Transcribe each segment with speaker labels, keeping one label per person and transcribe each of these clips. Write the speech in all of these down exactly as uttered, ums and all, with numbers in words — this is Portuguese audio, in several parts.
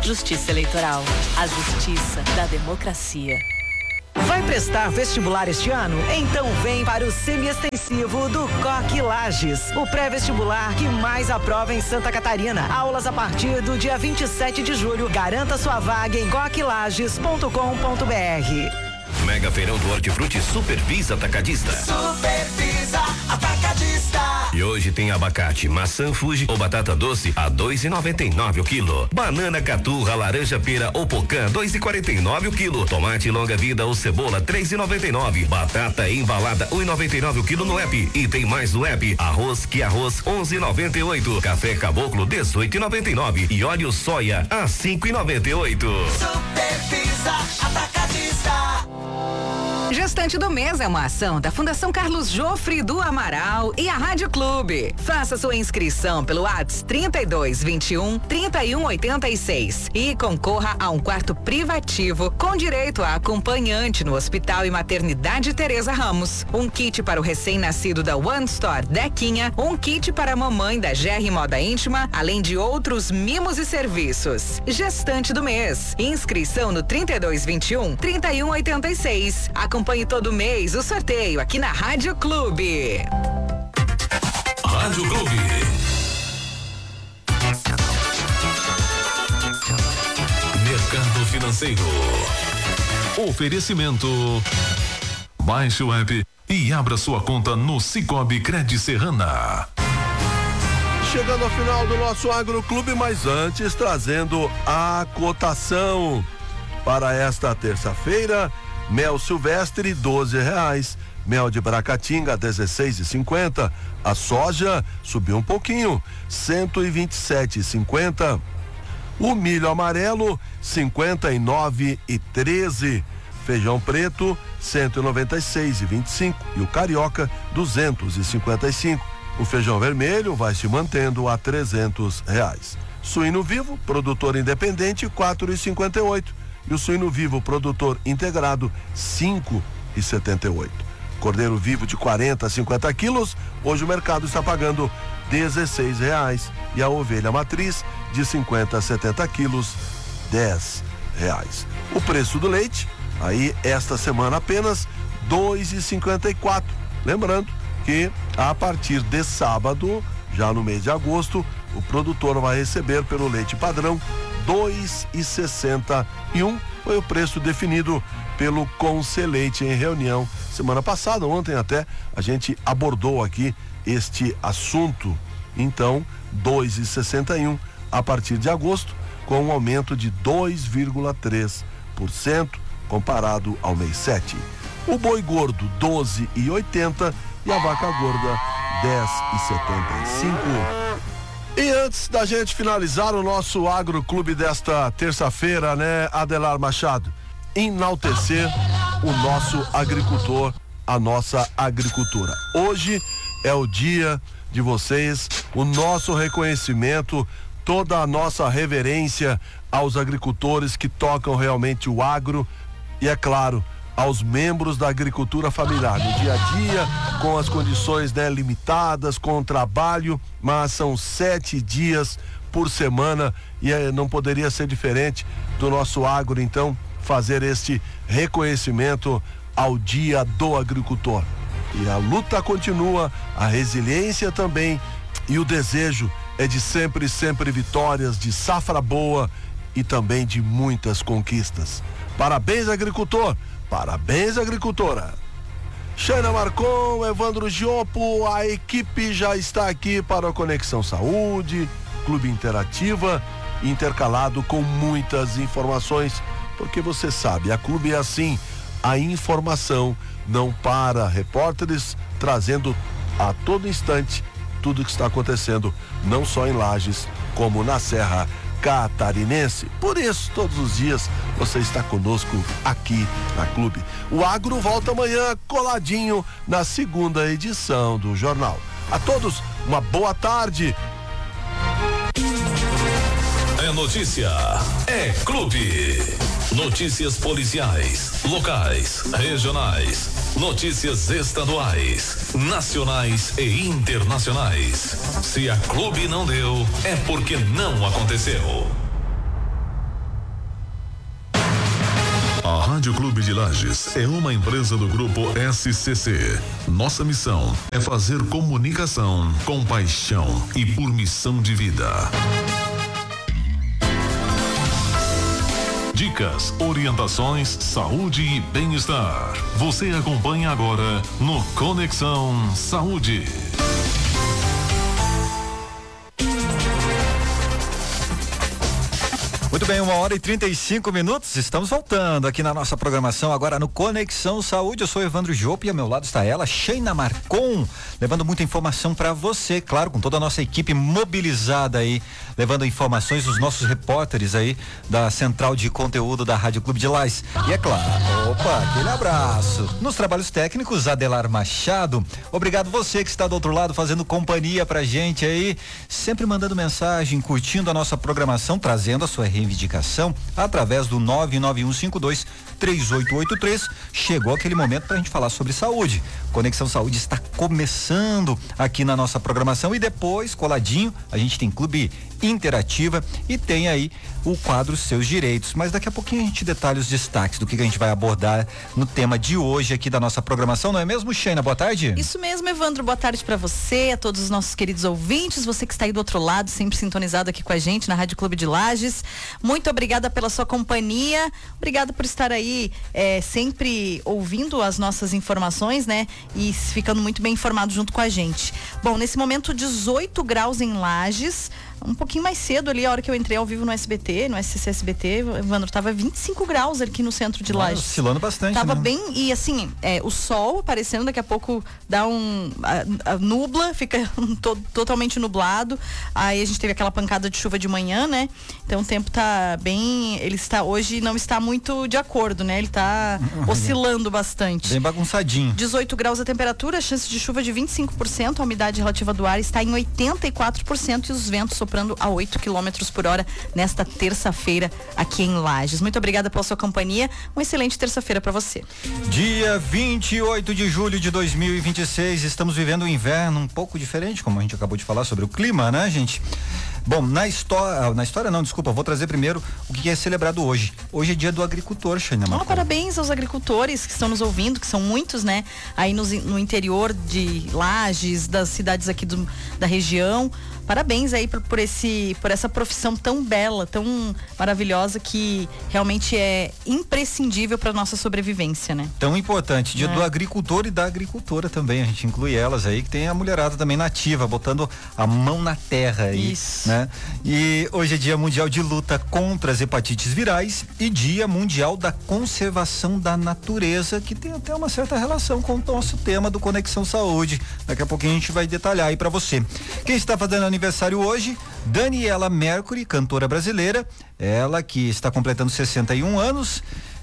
Speaker 1: Justiça Eleitoral, a justiça da democracia.
Speaker 2: Vai prestar vestibular este ano? Então vem para o semiextensivo do Coque Lages, o pré-vestibular que mais aprova em Santa Catarina. Aulas a partir do dia vinte e sete de julho. Garanta sua vaga em coque lages ponto com ponto br.
Speaker 3: Mega Feirão do Hortifruti Super Pisa Atacadista.
Speaker 4: Super Pisa Atacadista.
Speaker 3: E hoje tem abacate, maçã Fuji ou batata doce a dois e noventa e nove o quilo. Banana caturra, laranja pera ou pocã dois e quarenta e nove o quilo. Tomate longa vida ou cebola três e noventa e nove. Batata embalada um e noventa e nove o quilo no app. E tem mais no app. Arroz que arroz onze e noventa e oito. Café caboclo dezoito e noventa e nove. E óleo soia a cinco e noventa e oito.
Speaker 4: Super Pisa Atacadista.
Speaker 5: Gestante do Mês é uma ação da Fundação Carlos Jofre do Amaral e a Rádio Clube. Faça sua inscrição pelo WhatsApp trinta e dois, vinte e um, trinta e um, oitenta e seis e concorra a um quarto privativo com direito a acompanhante no Hospital e Maternidade Teresa Ramos. Um kit para o recém-nascido da One Store Dequinha, um kit para a mamãe da G R Moda Íntima, além de outros mimos e serviços. Gestante do Mês. Inscrição no trinta e dois, vinte e um, trinta e um, oitenta e seis. Acompanhe todo mês o sorteio aqui na Rádio Clube.
Speaker 6: Rádio Clube. Mercado Financeiro. Oferecimento. Baixe o app e abra sua conta no Cicobi Cred Serrana.
Speaker 7: Chegando ao final do nosso Agroclube, mas antes trazendo a cotação para esta terça-feira. Mel silvestre, doze reais. Mel de Bracatinga, dezesseis e cinquenta. A soja subiu um pouquinho, cento e vinte e sete e cinquenta. O milho amarelo, cinquenta e nove e treze. Feijão preto, cento e noventa e seis e vinte e cinco. E o carioca, duzentos e cinquenta e cinco. O feijão vermelho vai se mantendo a trezentos reais. Suíno vivo, produtor independente, quatro e cinquenta e oito. E o suíno vivo produtor integrado, cinco e setenta e oito. Cordeiro vivo de quarenta a cinquenta quilos, hoje o mercado está pagando dezesseis reais. E a ovelha matriz de cinquenta a setenta quilos, dez reais. O preço do leite, aí esta semana apenas dois e cinquenta e quatro. Lembrando que a partir de sábado, já no mês de agosto, o produtor vai receber pelo leite padrão dois e sessenta e um. Foi o preço definido pelo Conselheite em reunião semana passada. Ontem até a gente abordou aqui este assunto. Então, dois e sessenta e um a partir de agosto, com um aumento de dois vírgula três por cento comparado ao mês sete. O boi gordo doze e oitenta e a vaca gorda dez e setenta e cinco. E antes da gente finalizar o nosso Agroclube desta terça-feira, né, Adelar Machado? Enaltecer o nosso agricultor, a nossa agricultura. Hoje é o dia de vocês, o nosso reconhecimento, toda a nossa reverência aos agricultores que tocam realmente o agro e, é claro, aos membros da agricultura familiar, no dia a dia, com as condições, né, limitadas, com o trabalho, mas são sete dias por semana e eh, não poderia ser diferente do nosso agro, então, fazer este reconhecimento ao dia do agricultor. E a luta continua, a resiliência também, e o desejo é de sempre, sempre vitórias, de safra boa e também de muitas conquistas. Parabéns, agricultor! Parabéns, agricultora! Xana Marcon, Evandro Giopo, a equipe já está aqui para a Conexão Saúde, Clube Interativa, intercalado com muitas informações, porque você sabe, a Clube é assim, a informação não para, repórteres trazendo a todo instante tudo o que está acontecendo, não só em Lages, como na Serra Catarinense. Por isso, todos os dias você está conosco aqui na Clube. O Agro volta amanhã coladinho na segunda edição do jornal. A todos, uma boa tarde.
Speaker 6: É notícia, é Clube. Notícias policiais, locais, regionais, notícias estaduais, nacionais e internacionais. Se a Clube não deu, é porque não aconteceu. Rádio Clube de Lages é uma empresa do grupo S C C. Nossa missão é fazer comunicação com paixão e por missão de vida. Dicas, orientações, saúde e bem-estar. Você acompanha agora no Conexão Saúde.
Speaker 8: Muito bem, uma hora e trinta e cinco minutos, estamos voltando aqui na nossa programação agora no Conexão Saúde. Eu sou Evandro Jope e ao meu lado está ela, Sheina Marcon, levando muita informação para você, claro, com toda a nossa equipe mobilizada aí, levando informações dos nossos repórteres aí da central de conteúdo da Rádio Clube de Lages. E é claro, opa, aquele abraço. Nos trabalhos técnicos, Adelar Machado. Obrigado você que está do outro lado fazendo companhia pra gente aí, sempre mandando mensagem, curtindo a nossa programação, trazendo a sua reivindicação através do nove nove um cinco dois três oito oito três. Chegou aquele momento pra gente falar sobre saúde. Conexão Saúde está começando aqui na nossa programação e depois, coladinho, a gente tem Clube Interativa e tem aí o quadro Seus Direitos, mas daqui a pouquinho a gente detalha os destaques do que, que a gente vai abordar no tema de hoje aqui da nossa programação, não é mesmo, Sheina? Boa tarde.
Speaker 9: Isso mesmo, Evandro, boa tarde para você, a todos os nossos queridos ouvintes, você que está aí do outro lado, sempre sintonizado aqui com a gente na Rádio Clube de Lages. Muito obrigada pela sua companhia, obrigada por estar aí é, sempre ouvindo as nossas informações, né? E ficando muito bem informado junto com a gente. Bom, nesse momento dezoito graus em Lages, um pouquinho mais cedo ali, a hora que eu entrei ao vivo no S B T, no S C C S B T, Evandro, tava vinte e cinco graus aqui no centro de Lages.
Speaker 8: Oscilando bastante,
Speaker 9: Tava
Speaker 8: né?
Speaker 9: bem, e assim, é, o sol aparecendo, daqui a pouco dá um, a, a nubla, fica um, to, totalmente nublado, aí a gente teve aquela pancada de chuva de manhã, né? Então o tempo tá bem, ele está, hoje não está muito de acordo, né? Ele tá oscilando bastante.
Speaker 8: Bem bagunçadinho.
Speaker 9: dezoito graus a temperatura, chance de chuva de vinte e cinco por cento, a umidade relativa do ar está em oitenta e quatro por cento e os ventos soprando a oito quilômetros por hora nesta terça-feira aqui em Lages. Muito obrigada pela sua companhia. Uma excelente terça-feira para você.
Speaker 8: Dia vinte e oito de julho de dois mil e vinte e seis, estamos vivendo um inverno um pouco diferente, como a gente acabou de falar sobre o clima, né, gente? Bom, na história, na história não, desculpa, vou trazer primeiro o que é celebrado hoje. Hoje é dia do agricultor, Sheina Marcon.
Speaker 9: Oh, parabéns aos agricultores que estão nos ouvindo, que são muitos, né? Aí nos, no interior de Lages, das cidades aqui do, da região. Parabéns aí por, por, esse, por essa profissão tão bela, tão maravilhosa, que realmente é imprescindível para nossa sobrevivência, né?
Speaker 8: Tão importante, dia é. do agricultor e da agricultora também, a gente inclui elas aí, que tem a mulherada também nativa, botando a mão na terra aí.
Speaker 9: Isso.
Speaker 8: Né? E hoje é dia mundial de luta contra as hepatites virais e dia mundial da conservação da natureza, que tem até uma certa relação com o nosso tema do Conexão Saúde. Daqui a pouquinho a gente vai detalhar aí para você. Quem está fazendo aniversário hoje, Daniela Mercury, cantora brasileira, ela que está completando sessenta e um anos.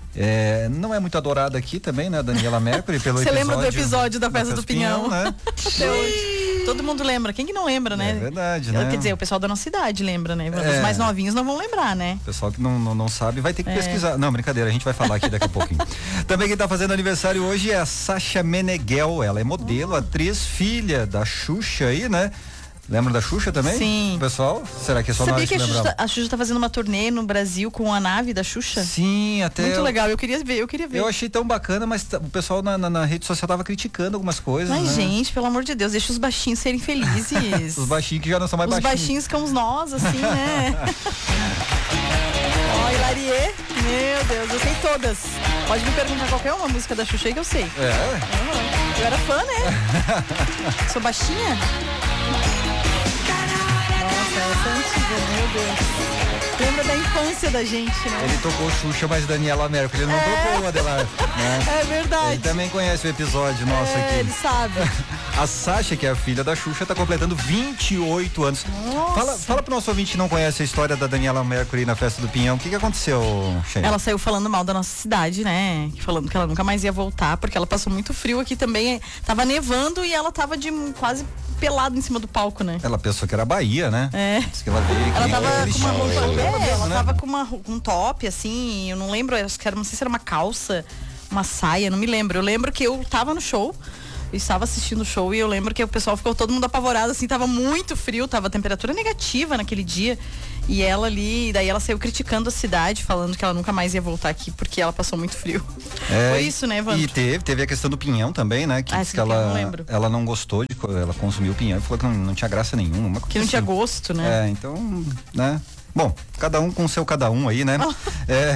Speaker 8: É, não é muito adorada aqui também, né, Daniela Mercury, pelo
Speaker 9: Você
Speaker 8: episódio.
Speaker 9: lembra do episódio da Festa do
Speaker 8: Pinhão,
Speaker 9: Pinhão,
Speaker 8: né?
Speaker 9: Até hoje. Todo mundo lembra. Quem que não lembra, né?
Speaker 8: É verdade, né?
Speaker 9: Quer dizer, o pessoal da nossa cidade lembra, né? Os
Speaker 8: É.
Speaker 9: mais novinhos não vão lembrar, né?
Speaker 8: O pessoal que não, não, não sabe vai ter que
Speaker 9: É.
Speaker 8: pesquisar. Não, brincadeira, a gente vai falar aqui daqui a pouquinho. Também quem tá fazendo aniversário hoje é a Sasha Meneghel. Ela é modelo, atriz, filha da Xuxa aí, né? Lembra da Xuxa também?
Speaker 9: Sim.
Speaker 8: Pessoal, será que é só
Speaker 9: Sabia
Speaker 8: nós
Speaker 9: que
Speaker 8: que
Speaker 9: a Xuxa,
Speaker 8: lembramos?
Speaker 9: tá, a Xuxa tá fazendo uma turnê no Brasil com a nave da Xuxa?
Speaker 8: Sim, até.
Speaker 9: Muito
Speaker 8: eu,
Speaker 9: legal, eu queria ver, eu queria ver.
Speaker 8: Eu achei tão bacana, mas t- o pessoal na, na, na rede social tava criticando algumas coisas.
Speaker 9: Mas,
Speaker 8: né?
Speaker 9: gente, pelo amor de Deus, deixa os baixinhos serem felizes.
Speaker 8: Os baixinhos que já não são mais
Speaker 9: Os
Speaker 8: baixinhos.
Speaker 9: baixinhos como nós, assim, né? Ó, Hilarie, meu Deus, eu sei todas. Pode me perguntar qualquer uma música da Xuxa aí que eu sei.
Speaker 8: É?
Speaker 9: Uhum. Eu era fã, né? Sou baixinha? Nossa, essa é antiga, meu Deus. Lembra da infância da gente, né?
Speaker 8: Ele tocou Xuxa, mas Daniela Mercury, ele não
Speaker 9: É.
Speaker 8: tocou o Adelar. Né?
Speaker 9: É verdade.
Speaker 8: Ele também conhece o episódio nosso
Speaker 9: é,
Speaker 8: aqui.
Speaker 9: ele sabe.
Speaker 8: A Sasha, que é a filha da Xuxa, tá completando vinte e oito anos.
Speaker 9: Nossa.
Speaker 8: Fala, fala pro nosso ouvinte que não conhece a história da Daniela Mercury na Festa do Pinhão. O que que aconteceu, Sheina?
Speaker 9: Ela saiu falando mal da nossa cidade, né? Falando que ela nunca mais ia voltar, porque ela passou muito frio aqui também. Tava nevando e ela tava de quase pelado em cima do palco, né?
Speaker 8: Ela pensou que era Bahia, né?
Speaker 9: É.
Speaker 8: Diz que ela veio aqui.
Speaker 9: Ela tava
Speaker 8: Eles
Speaker 9: com uma
Speaker 8: tinham-
Speaker 9: roupa, é, ela
Speaker 8: né?
Speaker 9: tava com uma, um top, assim, eu não lembro, acho que era, não sei se era uma calça, uma saia, não me lembro. Eu lembro que eu tava no show, eu estava assistindo o show e eu lembro que o pessoal ficou todo mundo apavorado, assim, tava muito frio, tava temperatura negativa naquele dia. E ela ali, daí ela saiu criticando a cidade, falando que ela nunca mais ia voltar aqui porque ela passou muito frio.
Speaker 8: É,
Speaker 9: Foi isso, né, Evandro?
Speaker 8: E teve, teve a questão do pinhão também, né? Que,
Speaker 9: ah,
Speaker 8: que ela,
Speaker 9: não lembro.
Speaker 8: ela não gostou, de, ela consumiu o pinhão e falou que não, não tinha graça nenhuma.
Speaker 9: Que não
Speaker 8: assim.
Speaker 9: tinha gosto, né?
Speaker 8: É, então, né? Bom, cada um com o seu cada um aí, né? Oh. É.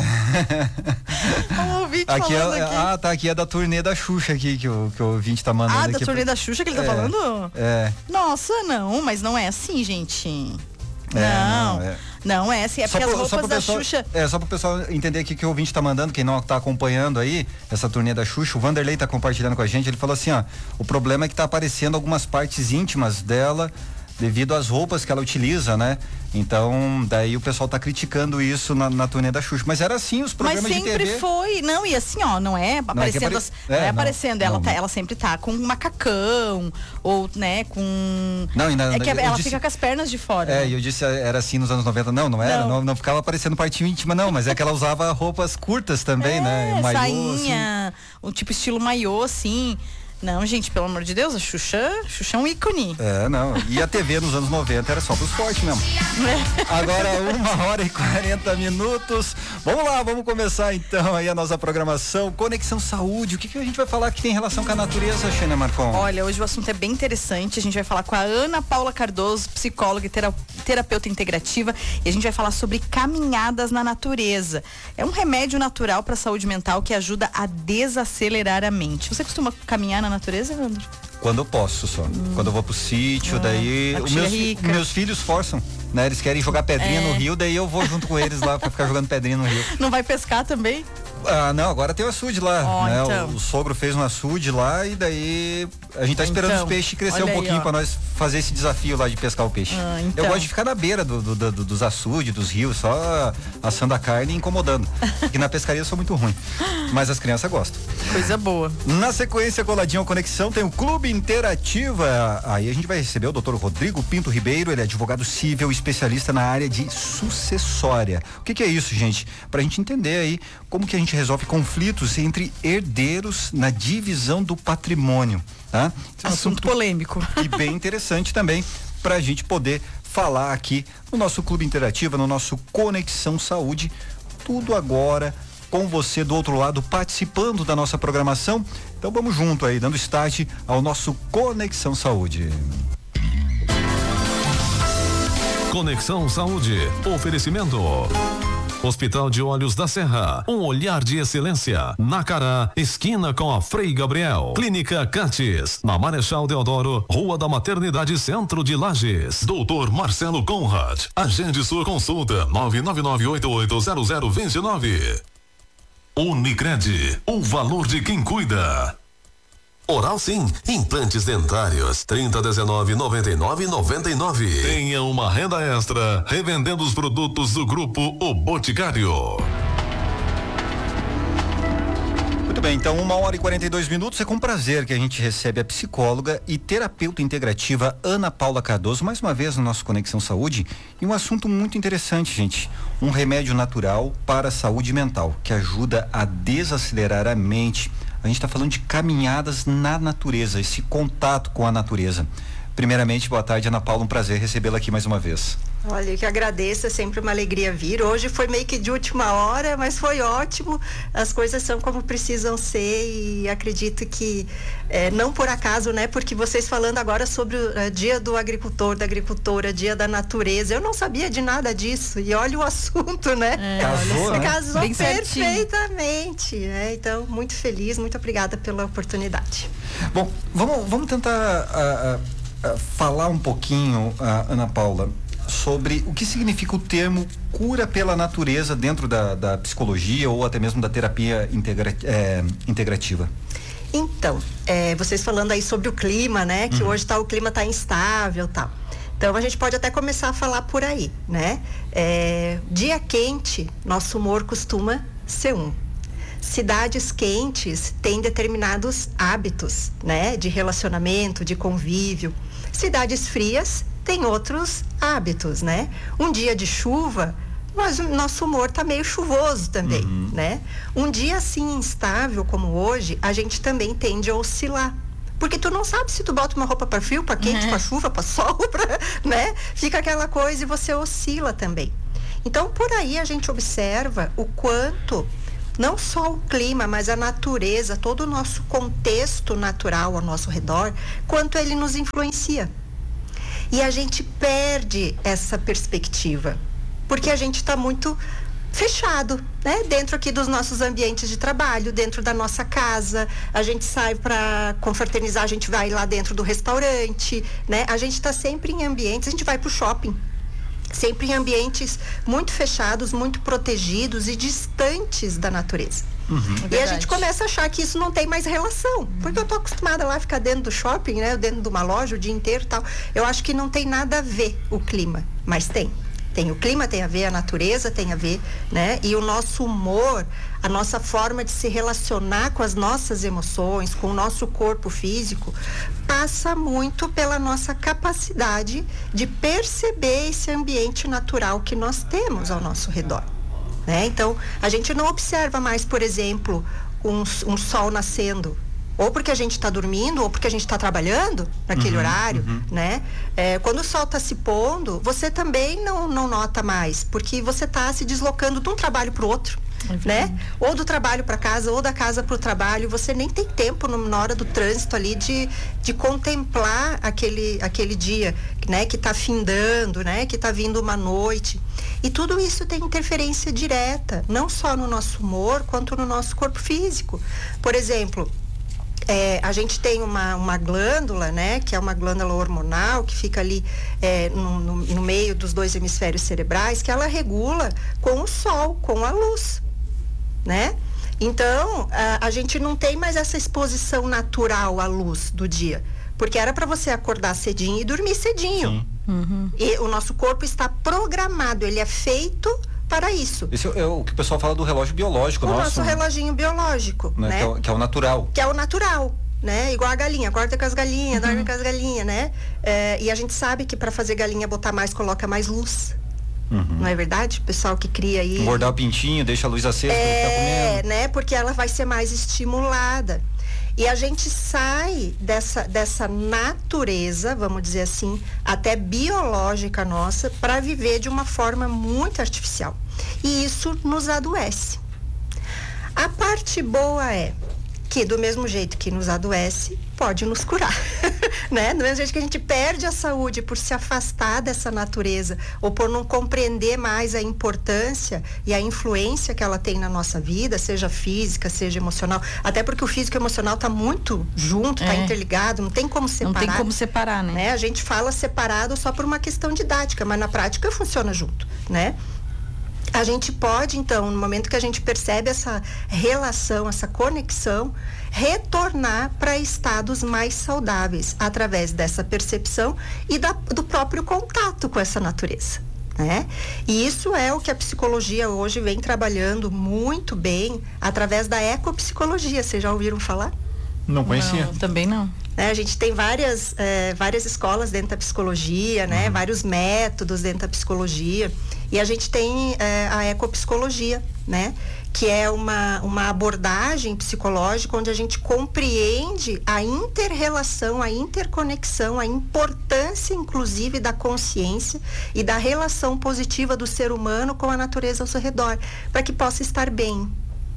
Speaker 9: O ouvinte
Speaker 8: aqui é,
Speaker 9: falando aqui.
Speaker 8: Ah, tá, aqui é da turnê da Xuxa aqui que o, que o ouvinte tá mandando.
Speaker 9: Ah, da
Speaker 8: aqui
Speaker 9: turnê
Speaker 8: pra...
Speaker 9: da Xuxa que ele tá
Speaker 8: é,
Speaker 9: falando?
Speaker 8: É.
Speaker 9: Nossa, não, mas não é assim, gente.
Speaker 8: É,
Speaker 9: não,
Speaker 8: não é.
Speaker 9: não é assim, é
Speaker 8: só
Speaker 9: porque
Speaker 8: pro,
Speaker 9: as roupas da
Speaker 8: pessoal,
Speaker 9: Xuxa...
Speaker 8: É, só pro pessoal entender aqui que o ouvinte tá mandando, quem não tá acompanhando aí, essa turnê da Xuxa, o Vanderlei tá compartilhando com a gente, ele falou assim, ó, o problema é que tá aparecendo algumas partes íntimas dela, devido às roupas que ela utiliza, né? Então, daí o pessoal tá criticando isso na, na turnê da Xuxa. Mas era assim os programas de T V.
Speaker 9: Mas sempre foi. Não, e assim, ó, não é aparecendo. Não é, apare... as, é, não é aparecendo. Não, ela, não. Tá, ela sempre tá com um macacão, ou, né, com.
Speaker 8: Não, e na,
Speaker 9: é que
Speaker 8: eu
Speaker 9: ela
Speaker 8: disse...
Speaker 9: fica com as pernas de fora.
Speaker 8: É,
Speaker 9: né?
Speaker 8: e eu disse, era assim nos anos noventa. Não, não era. Não, não, não ficava aparecendo partinho íntima, não. Mas é que ela usava roupas curtas também,
Speaker 9: é,
Speaker 8: né? Maiô,
Speaker 9: sainha,
Speaker 8: assim.
Speaker 9: um tipo estilo maiô, assim. Não, gente, pelo amor de Deus, a Xuxa, Xuxa é um ícone.
Speaker 8: É, não. E a T V nos anos noventa era só pros fortes mesmo. É. Agora, uma hora e quarenta minutos. Vamos lá, vamos começar então aí a nossa programação. Conexão Saúde. O que, que a gente vai falar que tem relação com a natureza, Sheina Marcon?
Speaker 9: Olha, hoje o assunto é bem interessante. A gente vai falar com a Ana Paula Cardoso, psicóloga e terapeuta integrativa. E a gente vai falar sobre caminhadas na natureza. É um remédio natural para a saúde mental que ajuda a desacelerar a mente. Você costuma caminhar na natureza, Evandro?
Speaker 8: Quando eu posso só. Hum. Quando eu vou pro sítio, ah, daí os meus, fi, meus filhos forçam, né? Eles querem jogar pedrinha é. no rio, daí eu vou junto com eles lá pra ficar jogando pedrinha no rio.
Speaker 9: Não vai pescar também?
Speaker 8: Ah, não, agora tem o açude lá,
Speaker 9: oh,
Speaker 8: né?
Speaker 9: Então.
Speaker 8: O, o sogro fez um açude lá e daí a gente tá esperando então, os peixes crescer um pouquinho aí, pra nós fazer esse desafio lá de pescar o peixe.
Speaker 9: Ah, então.
Speaker 8: Eu gosto de ficar na beira do, do, do, dos açudes, dos rios, só assando a carne e incomodando. Porque na pescaria eu sou muito ruim. Mas as crianças gostam.
Speaker 9: Coisa boa.
Speaker 8: Na sequência, coladinho ao Conexão, tem o Clube Interativa. Aí a gente vai receber o doutor Rodrigo Pinto Ribeiro, ele é advogado civil, especialista na área de sucessória. O que, que é isso, gente? Pra gente entender aí como que a gente resolve conflitos entre herdeiros na divisão do patrimônio, tá?
Speaker 9: É um assunto, assunto polêmico.
Speaker 8: E bem interessante também pra gente poder falar aqui no nosso Clube Interativa, no nosso Conexão Saúde, tudo agora com você do outro lado participando da nossa programação. Então vamos junto aí, dando start ao nosso Conexão Saúde.
Speaker 10: Conexão Saúde, oferecimento Hospital de Olhos da Serra, um olhar de excelência. Nacará, esquina com a Frei Gabriel. Clínica Cates, na Marechal Deodoro, Rua da Maternidade, Centro de Lages. Doutor Marcelo Conrad, agende sua consulta nove nove nove oito oito zero zero dois nove. Unicred, o valor de quem cuida. Oral Sim, implantes dentários, trinta, dezenove, noventa e nove, noventa e nove. Tenha uma renda extra, revendendo os produtos do Grupo O Boticário.
Speaker 8: Muito bem, então uma hora e quarenta e dois minutos, é com prazer que a gente recebe a psicóloga e terapeuta integrativa Ana Paula Cardoso, mais uma vez no nosso Conexão Saúde, e um assunto muito interessante, gente, um remédio natural para a saúde mental, que ajuda a desacelerar a mente. A gente está falando de caminhadas na natureza, esse contato com a natureza. Primeiramente, boa tarde, Ana Paula, um prazer recebê-la aqui mais uma vez.
Speaker 11: Olha, eu que agradeço, é sempre uma alegria vir. Hoje foi meio que de última hora, mas foi ótimo. As coisas são como precisam ser e acredito que é, não por acaso, né? Porque vocês falando agora sobre o é, dia do agricultor, da agricultora, dia da natureza, eu não sabia de nada disso. E olha o assunto, né?
Speaker 8: É, casou, né?
Speaker 11: Casou
Speaker 9: Bem
Speaker 11: perfeitamente. Né? Então, muito feliz, muito obrigada pela oportunidade.
Speaker 8: Bom, vamos, vamos tentar uh, uh, falar um pouquinho, uh, Ana Paula, sobre o que significa o termo cura pela natureza dentro da, da psicologia ou até mesmo da terapia integra, é, integrativa.
Speaker 11: Então, é, vocês falando aí sobre o clima, né? Que uhum. hoje tá, o clima tá instável e tal. Então a gente pode até começar a falar por aí, né? É, dia quente, nosso humor costuma ser um. Cidades quentes têm determinados hábitos, né? De relacionamento, de convívio. Cidades frias tem outros hábitos, né? Um dia de chuva, mas o nosso humor tá meio chuvoso também, uhum. né? Um dia assim instável como hoje, a gente também tende a oscilar. Porque tu não sabe se tu bota uma roupa para frio, para quente, uhum. para chuva, para sol, pra, né? Fica aquela coisa e você oscila também. Então, por aí a gente observa o quanto não só o clima, mas a natureza, todo o nosso contexto natural ao nosso redor, quanto ele nos influencia. E a gente perde essa perspectiva, porque a gente está muito fechado, né? Dentro aqui dos nossos ambientes de trabalho, dentro da nossa casa, a gente sai para confraternizar, a gente vai lá dentro do restaurante, né? A gente está sempre em ambientes, a gente vai para o shopping, sempre em ambientes muito fechados, muito protegidos e distantes da natureza.
Speaker 9: Uhum.
Speaker 11: E a gente começa a achar que isso não tem mais relação, uhum. porque eu tô acostumada lá a ficar dentro do shopping, né, dentro de uma loja o dia inteiro e tal. Eu acho que não tem nada a ver o clima, mas tem. Tem o clima, tem a ver, a natureza tem a ver, né? E o nosso humor, a nossa forma de se relacionar com as nossas emoções, com o nosso corpo físico, passa muito pela nossa capacidade de perceber esse ambiente natural que nós temos ao nosso redor, né? Então, a gente não observa mais, por exemplo, um, um sol nascendo, ou porque a gente está dormindo, ou porque a gente está trabalhando naquele uhum, horário, uhum. né? É, quando o sol está se pondo, você também não, não nota mais, porque você está se deslocando de um trabalho para o outro, uhum. né? Ou do trabalho para casa, ou da casa para o trabalho. Você nem tem tempo no, na hora do trânsito ali de, de contemplar aquele, aquele dia, né? Que está findando, né? Que está vindo uma noite. E tudo isso tem interferência direta, não só no nosso humor, quanto no nosso corpo físico. Por exemplo, É, a gente tem uma, uma glândula, né, que é uma glândula hormonal que fica ali é, no, no, no meio dos dois hemisférios cerebrais, que ela regula com o sol, com a luz, né? Então, a, a gente não tem mais essa exposição natural à luz do dia, porque era para você acordar cedinho e dormir cedinho. Uhum. E o nosso corpo está programado, ele é feito para isso.
Speaker 8: Esse é o que o pessoal fala do relógio biológico
Speaker 11: o
Speaker 8: nosso. O
Speaker 11: nosso reloginho biológico, né?
Speaker 8: né? Que, é o, que é o natural.
Speaker 11: Que é o natural, né? Igual a galinha, acorda com as galinhas, uhum. dorme com as galinhas, né? É, e a gente sabe que para fazer galinha botar mais, coloca mais luz. Uhum. Não é verdade? O pessoal que cria aí...
Speaker 8: Engordar o pintinho, deixa a luz acesa
Speaker 11: é,
Speaker 8: para ficar comendo.
Speaker 11: É, né? Porque ela vai ser mais estimulada. E a gente sai dessa, dessa natureza, vamos dizer assim, até biológica nossa, para viver de uma forma muito artificial. E isso nos adoece. A parte boa é que, do mesmo jeito que nos adoece, pode nos curar, né? Do mesmo jeito que a gente perde a saúde por se afastar dessa natureza ou por não compreender mais a importância e a influência que ela tem na nossa vida, seja física, seja emocional, até porque o físico e o emocional tá muito junto, é. tá interligado, não tem como separar.
Speaker 9: Não tem como separar, né?
Speaker 11: né? A gente fala separado só por uma questão didática, mas na prática funciona junto, né? A gente pode, então, no momento que a gente percebe essa relação, essa conexão, retornar para estados mais saudáveis através dessa percepção e da, do próprio contato com essa natureza, né? E isso é o que a psicologia hoje vem trabalhando muito bem através da ecopsicologia. Vocês já ouviram falar?
Speaker 8: Não conhecia.
Speaker 9: Não, também não.
Speaker 11: É, a gente tem várias, é, várias escolas dentro da psicologia, né? Uhum. Vários métodos dentro da psicologia. E a gente tem é, a ecopsicologia, né? Que é uma, uma abordagem psicológica onde a gente compreende a inter-relação, a interconexão, a importância, inclusive, da consciência e da relação positiva do ser humano com a natureza ao seu redor, para que possa estar bem.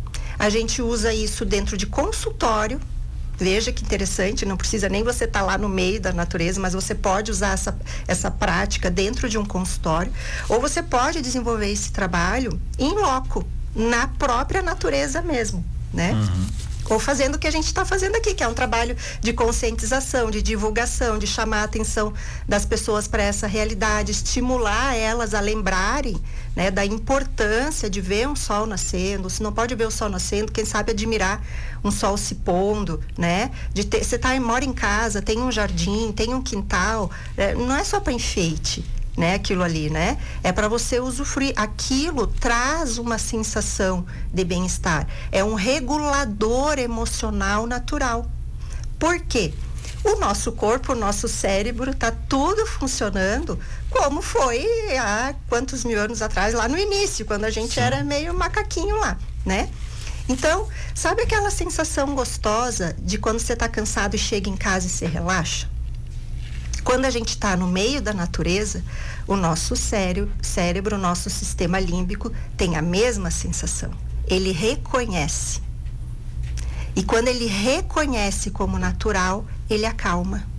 Speaker 11: A gente usa isso dentro de consultório. Veja que interessante, não precisa nem você estar tá lá no meio da natureza, mas você pode usar essa, essa prática dentro de um consultório, ou você pode desenvolver esse trabalho em loco, na própria natureza mesmo, né? Uhum. Ou fazendo o que a gente está fazendo aqui, que é um trabalho de conscientização, de divulgação, de chamar a atenção das pessoas para essa realidade, estimular elas a lembrarem, né, da importância de ver um sol nascendo. Se não pode ver o sol nascendo, quem sabe admirar um sol se pondo, né? De ter, você tá, mora em casa, tem um jardim, tem um quintal, é, não é só para enfeite, né, aquilo ali, né? É para você usufruir. Aquilo traz uma sensação de bem-estar. É um regulador emocional natural. Por quê? O nosso corpo, o nosso cérebro, tá tudo funcionando como foi há quantos mil anos atrás, lá no início, quando a gente Sim. era meio macaquinho lá, né? Então, sabe aquela sensação gostosa de quando você tá cansado e chega em casa e você relaxa? Quando a gente está no meio da natureza, o nosso cérebro, cérebro, o nosso sistema límbico tem a mesma sensação. Ele reconhece. E quando ele reconhece como natural, ele acalma.